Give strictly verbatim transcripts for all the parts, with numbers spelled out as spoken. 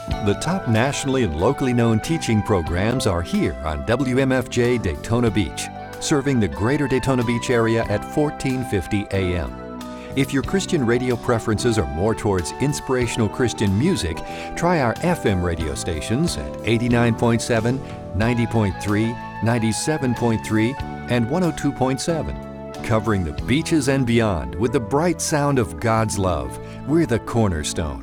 The top nationally and locally known teaching programs are here on W M F J Daytona Beach, serving the greater Daytona Beach area at fourteen fifty A M. If your Christian radio preferences are more towards inspirational Christian music, try our F M radio stations at eighty-nine point seven, ninety point three, ninety-seven point three, and one oh two point seven. Covering the beaches and beyond with the bright sound of God's love, we're the Cornerstone.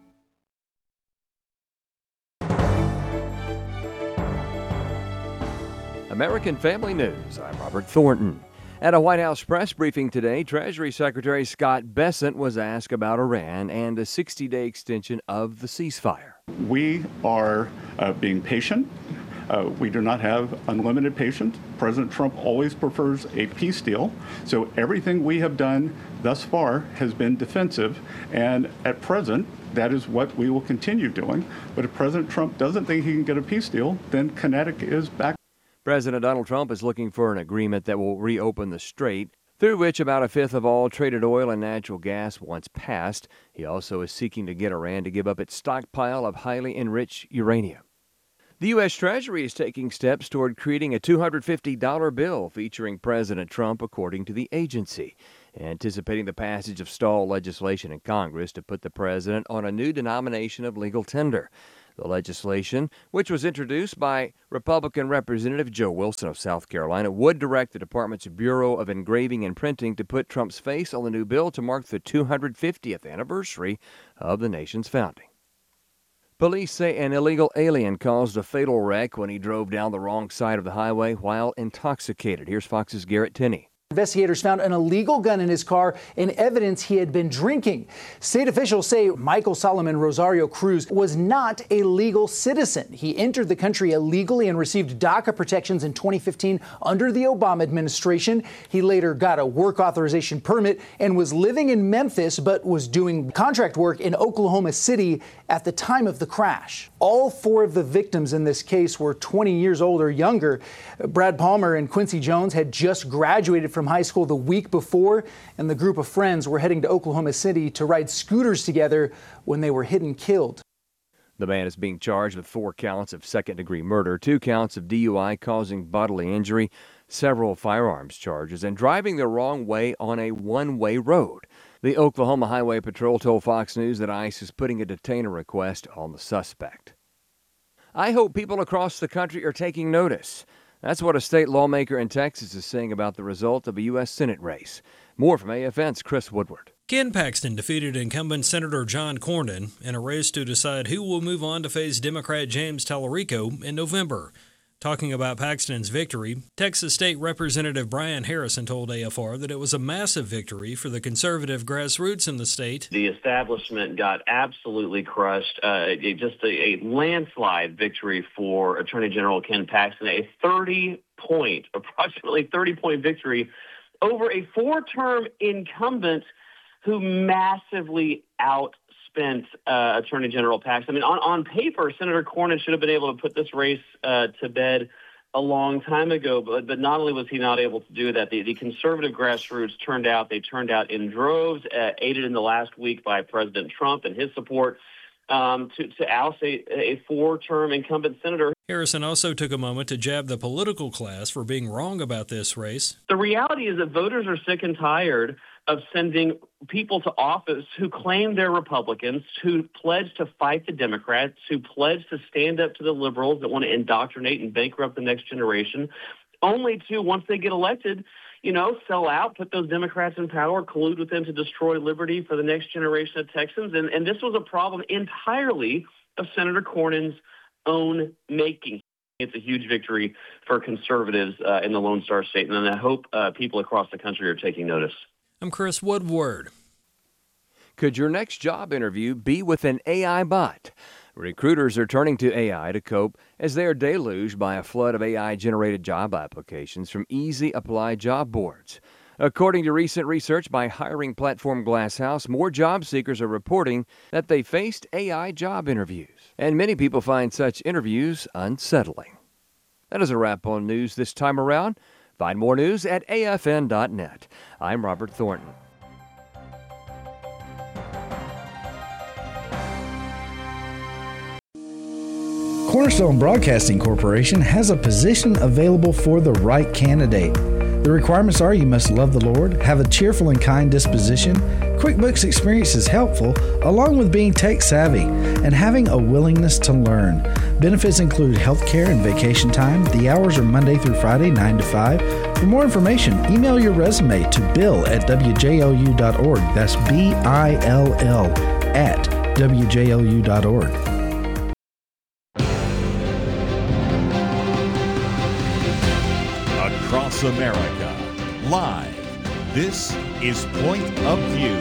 American Family News, I'm Robert Thornton. At a White House press briefing today, Treasury Secretary Scott Bessent was asked about Iran and a sixty-day extension of the ceasefire. We are uh, being patient. Uh, we do not have unlimited patience. President Trump always prefers a peace deal. So everything we have done thus far has been defensive. And at present, that is what we will continue doing. But if President Trump doesn't think he can get a peace deal, then Kinetic is back. President Donald Trump is looking for an agreement that will reopen the strait, through which about a fifth of all traded oil and natural gas once passed. He also is seeking to get Iran to give up its stockpile of highly enriched uranium. The U S. Treasury is taking steps toward creating a two hundred fifty dollars bill featuring President Trump, according to the agency, anticipating the passage of stalled legislation in Congress to put the president on a new denomination of legal tender. The legislation, which was introduced by Republican Representative Joe Wilson of South Carolina, would direct the department's Bureau of Engraving and Printing to put Trump's face on the new bill to mark the two hundred fiftieth anniversary of the nation's founding. Police say an illegal alien caused a fatal wreck when he drove down the wrong side of the highway while intoxicated. Here's Fox's Garrett Tinney. Investigators found an illegal gun in his car and evidence he had been drinking. State officials say Michael Solomon Rosario Cruz was not a legal citizen. He entered the country illegally and received DACA protections in twenty fifteen under the Obama administration. He later got a work authorization permit and was living in Memphis, but was doing contract work in Oklahoma City at the time of the crash. All four of the victims in this case were twenty years old or younger. Brad Palmer and Quincy Jones had just graduated from high school the week before, and the group of friends were heading to Oklahoma City to ride scooters together when they were hit and killed. The man is being charged with four counts of second-degree murder, two counts of D U I causing bodily injury, several firearms charges, and driving the wrong way on a one-way road. The Oklahoma Highway Patrol told Fox News that ICE is putting a detainer request on the suspect. I hope people across the country are taking notice. That's what a state lawmaker in Texas is saying about the result of a U S. Senate race. More from A F N's Chris Woodward. Ken Paxton defeated incumbent Senator John Cornyn in a race to decide who will move on to face Democrat James Tallarico in November. Talking about Paxton's victory, Texas State Representative Brian Harrison told A F R that it was a massive victory for the conservative grassroots in the state. The establishment got absolutely crushed. Uh, it, just a, a landslide victory for Attorney General Ken Paxton, a thirty-point, approximately thirty-point victory over a four-term incumbent who massively out. Spent uh, Attorney General Paxton. I mean, on, on paper, Senator Cornyn should have been able to put this race uh, to bed a long time ago, but, but not only was he not able to do that, the, the conservative grassroots turned out. They turned out in droves, uh, aided in the last week by President Trump and his support um, to, to oust a, a four-term incumbent senator. Harrison also took a moment to jab the political class for being wrong about this race. The reality is that voters are sick and tired of sending people to office who claim they're Republicans, who pledge to fight the Democrats, who pledge to stand up to the liberals that want to indoctrinate and bankrupt the next generation, only to, once they get elected, you know, sell out, put those Democrats in power, collude with them to destroy liberty for the next generation of Texans. And, and this was a problem entirely of Senator Cornyn's own making. It's a huge victory for conservatives uh, in the Lone Star State, and I hope uh, people across the country are taking notice. I'm Chris Woodward. Could your next job interview be with an A I bot? Recruiters are turning to A I to cope as they are deluged by a flood of A I-generated job applications from easy apply job boards. According to recent research by hiring platform Glasshouse, more job seekers are reporting that they faced A I job interviews, and many people find such interviews unsettling. That is a wrap on news this time around. Find more news at A F N dot net. I'm Robert Thornton. Cornerstone Broadcasting Corporation has a position available for the right candidate. The requirements are you must love the Lord, have a cheerful and kind disposition, QuickBooks experience is helpful, along with being tech savvy and having a willingness to learn. Benefits include health care and vacation time. The hours are Monday through Friday, nine to five. For more information, email your resume to bill at w j l u dot org. That's B I L L at w j l u dot org. Across America, live, this is Point of View.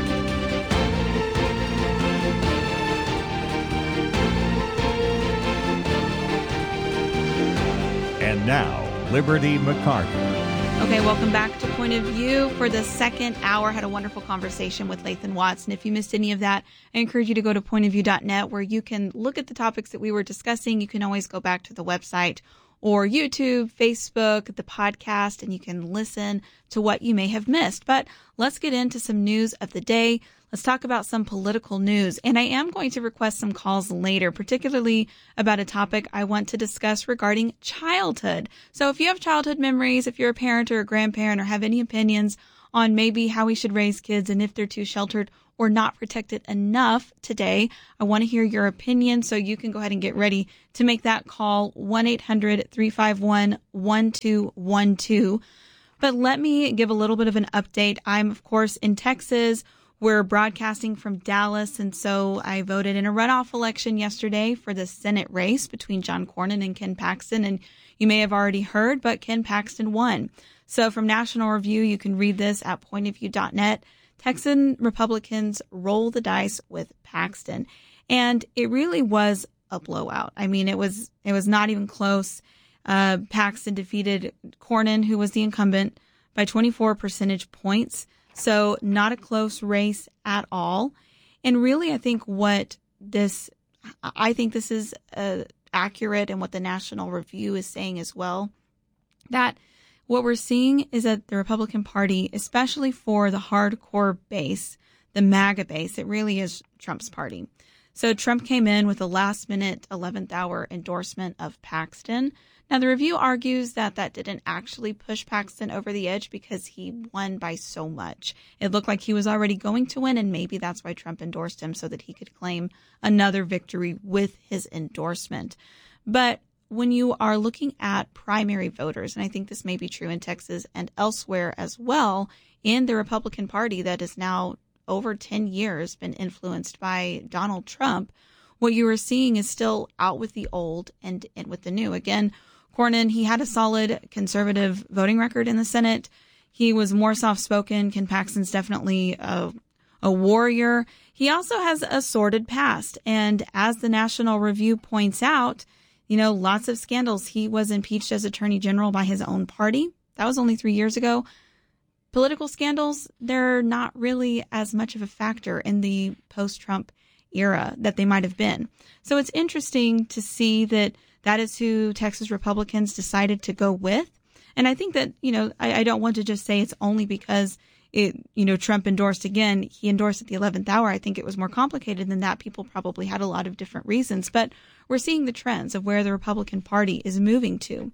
And now, Liberty McCarter. Okay, welcome back to Point of View. For the second hour, had a wonderful conversation with Lathan Watts. And if you missed any of that, I encourage you to go to point of view dot net where you can look at the topics that we were discussing. You can always go back to the website or YouTube, Facebook, the podcast, and you can listen to what you may have missed. But let's get into some news of the day. Let's talk about some political news. And I am going to request some calls later, particularly about a topic I want to discuss regarding childhood. So if you have childhood memories, if you're a parent or a grandparent or have any opinions on maybe how we should raise kids and if they're too sheltered or not protected enough today, I want to hear your opinion. So you can go ahead and get ready to make that call, one eight hundred three five one one two one two. But let me give a little bit of an update. I'm, of course, in Texas. We're broadcasting from Dallas, and so I voted in a runoff election yesterday for the Senate race between John Cornyn and Ken Paxton, and you may have already heard, but Ken Paxton won. So from National Review, you can read this at point of view dot net. Texan Republicans roll the dice with Paxton, and it really was a blowout. I mean, it was it was not even close. Uh, Paxton defeated Cornyn, who was the incumbent, by twenty-four percentage points. So not a close race at all. And really, I think what this, I think this is uh, accurate and what the National Review is saying as well, that what we're seeing is that the Republican Party, especially for the hardcore base, the MAGA base, it really is Trump's party. So Trump came in with a last minute eleventh hour endorsement of Paxton. Now, the review argues that that didn't actually push Paxton over the edge because he won by so much. It looked like he was already going to win, and maybe that's why Trump endorsed him so that he could claim another victory with his endorsement. But when you are looking at primary voters, and I think this may be true in Texas and elsewhere as well, in the Republican Party that is now over ten years been influenced by Donald Trump, what you are seeing is still out with the old and in with the new. Again, Cornyn, he had a solid conservative voting record in the Senate. He was more soft-spoken. Ken Paxton's definitely a, a warrior. He also has a sordid past. And as the National Review points out, you know, lots of scandals. He was impeached as Attorney General by his own party. That was only three years ago. Political scandals, they're not really as much of a factor in the post-Trump era that they might have been. So it's interesting to see that that is who Texas Republicans decided to go with. And I think that, you know, I, I don't want to just say it's only because it, you know, Trump endorsed again. He endorsed at the eleventh hour. I think it was more complicated than that. People probably had a lot of different reasons, but we're seeing the trends of where the Republican Party is moving to.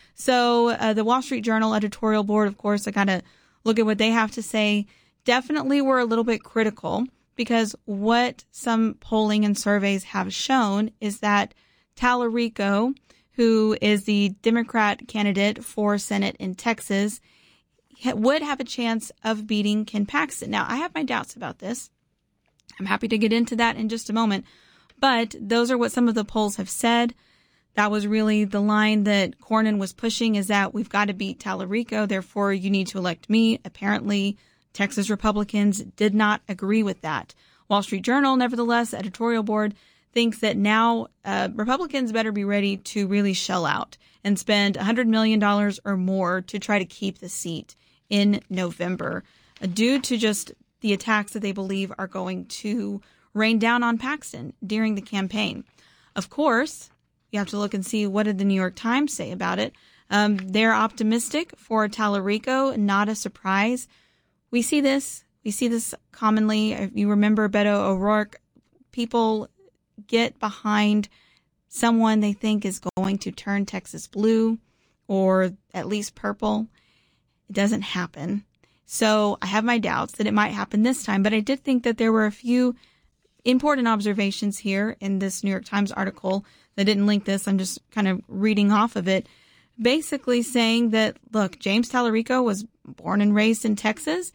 So uh, the Wall Street Journal editorial board, of course, I got to look at what they have to say. Definitely we're a little bit critical because what some polling and surveys have shown is that Tallarico, who is the Democrat candidate for Senate in Texas, would have a chance of beating Ken Paxton. Now, I have my doubts about this. I'm happy to get into that in just a moment. But those are what some of the polls have said. That was really the line that Cornyn was pushing, is that we've got to beat Tallarico, therefore you need to elect me. Apparently, Texas Republicans did not agree with that. Wall Street Journal, nevertheless, editorial board, thinks that now uh, Republicans better be ready to really shell out and spend one hundred million dollars or more to try to keep the seat in November, uh, due to just the attacks that they believe are going to rain down on Paxton during the campaign. Of course, you have to look and see what did the New York Times say about it. Um, they're optimistic for Tallarico, not a surprise. We see this. We see this commonly. If you remember Beto O'Rourke, people get behind someone they think is going to turn Texas blue or at least purple. It doesn't happen. So I have my doubts that it might happen this time, but I did think that there were a few important observations here in this New York Times article. They didn't link this. I'm just kind of reading off of it. Basically saying that, look, James Tallarico was born and raised in Texas,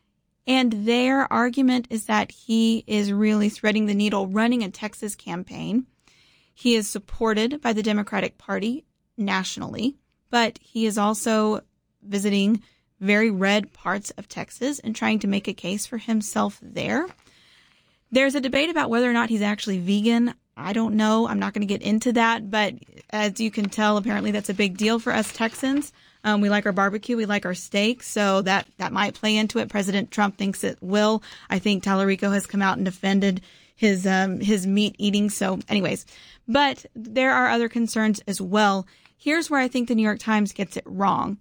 and their argument is that he is really threading the needle running a Texas campaign. He is supported by the Democratic Party nationally, but he is also visiting very red parts of Texas and trying to make a case for himself there. There's a debate about whether or not he's actually vegan. I don't know. I'm not going to get into that. But as you can tell, apparently that's a big deal for us Texans. Um, we like our barbecue. We like our steak. So that, that might play into it. President Trump thinks it will. I think Tallarico has come out and defended his um, his meat eating. So anyways, but there are other concerns as well. Here's where I think the New York Times gets it wrong.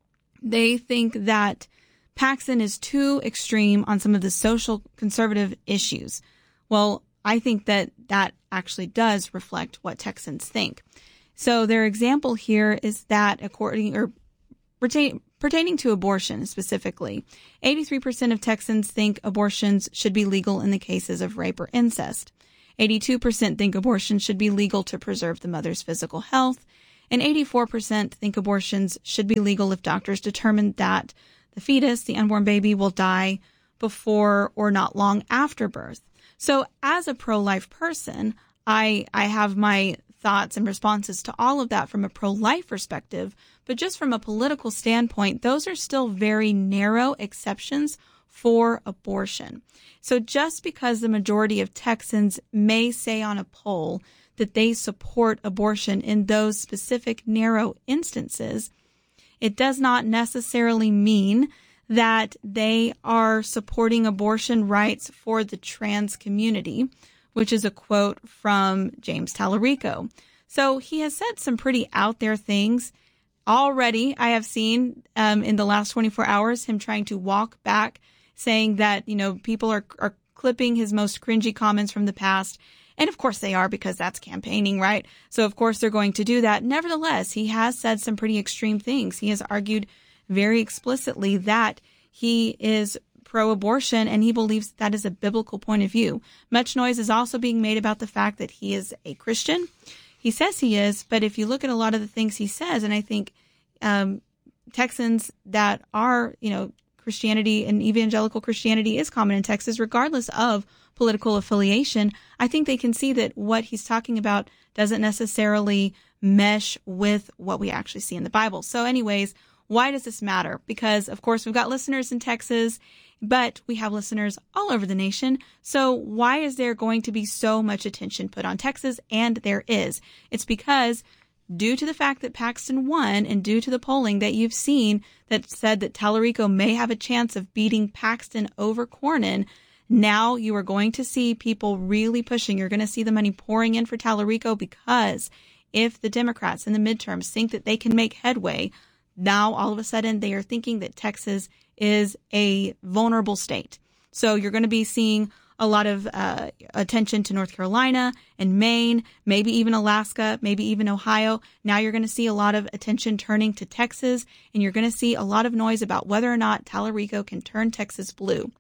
They think that Paxton is too extreme on some of the social conservative issues. Well, I think that that actually does reflect what Texans think. So their example here is that according or pertain, pertaining to abortion specifically, eighty-three percent of Texans think abortions should be legal in the cases of rape or incest. eighty-two percent think abortion should be legal to preserve the mother's physical health. And eighty-four percent think abortions should be legal if doctors determine that the fetus, the unborn baby, will die before or not long after birth. So as a pro-life person, I I have my thoughts and responses to all of that from a pro-life perspective. But just from a political standpoint, those are still very narrow exceptions for abortion. So just because the majority of Texans may say on a poll that they support abortion in those specific narrow instances, it does not necessarily mean that they are supporting abortion rights for the trans community, which is a quote from James Tallarico. So he has said some pretty out there things. Already, I have seen um, in the last twenty-four hours him trying to walk back, saying that, you know, people are, are clipping his most cringy comments from the past. And of course they are, because that's campaigning, right? So of course they're going to do that. Nevertheless, he has said some pretty extreme things. He has argued very explicitly that he is pro-abortion and he believes that is a biblical point of view. Much noise is also being made about the fact that he is a Christian. He says he is, but if you look at a lot of the things he says, and I think um, Texans that are, you know, Christianity and evangelical Christianity is common in Texas, regardless of political affiliation, I think they can see that what he's talking about doesn't necessarily mesh with what we actually see in the Bible. So anyways, why does this matter? Because, of course, we've got listeners in Texas, but we have listeners all over the nation. So why is there going to be so much attention put on Texas? And there is. It's because due to the fact that Paxton won and due to the polling that you've seen that said that Tallarico may have a chance of beating Paxton over Cornyn, now you are going to see people really pushing. You're going to see the money pouring in for Tallarico, because if the Democrats in the midterms think that they can make headway, now all of a sudden they are thinking that Texas is a vulnerable state. So you're going to be seeing a lot of uh, attention to North Carolina and Maine, maybe even Alaska, maybe even Ohio. Now you're going to see a lot of attention turning to Texas, and you're going to see a lot of noise about whether or not Tallarico can turn Texas blue.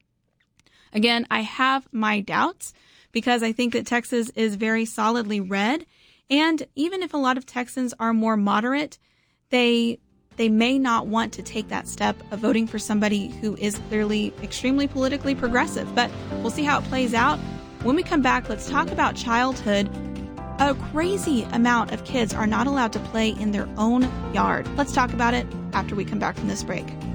Again, I have my doubts because I think that Texas is very solidly red. And even if a lot of Texans are more moderate, they they may not want to take that step of voting for somebody who is clearly extremely politically progressive. But we'll see how it plays out. When we come back, let's talk about childhood. A crazy amount of kids are not allowed to play in their own yard. Let's talk about it after we come back from this break.